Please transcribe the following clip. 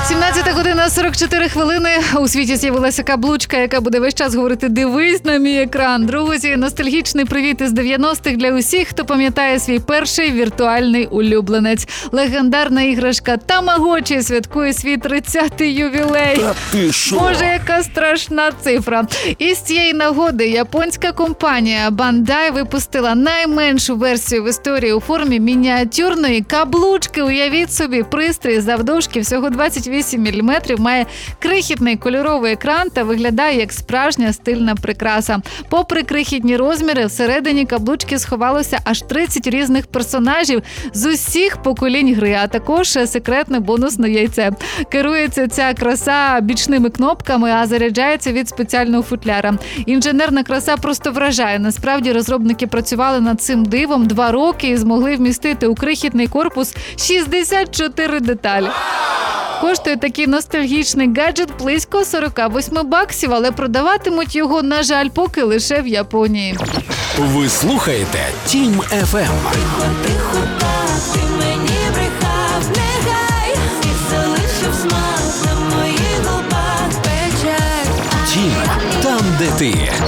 17:44. У світі з'явилася каблучка, яка буде весь час говорити «дивись на мій екран». Друзі, ностальгічний привіт із 90-х для усіх, хто пам'ятає свій перший віртуальний улюбленець. Легендарна іграшка Тамагочі святкує свій 30-й ювілей. Та ти шо? Боже, яка страшна цифра. І з цієї нагоди японська компанія Bandai випустила найменшу версію в історії у формі мініатюрної каблучки. Уявіть собі, пристрій завдовжки всього 28 мм, має крихітний кольоровий екран та виглядає як справжня стильна прикраса. Попри крихітні розміри, всередині каблучки сховалося аж 30 різних персонажів з усіх поколінь гри, а також секретне бонусне яйце. Керується ця краса бічними кнопками, а заряджається від спеціального футляра. Інженерна краса просто вражає. Насправді розробники працювали над цим дивом 2 роки і змогли вмістити у крихітний корпус 64 деталі. Коштує такий ностальгічний гаджет близько $48, але продаватимуть його, на жаль, поки лише в Японії. Ви слухаєте Тім ФМ. Тихо, так, ти мені брехав, нехай і залишив смак на моїх губах печаль. Тім, там, де ти.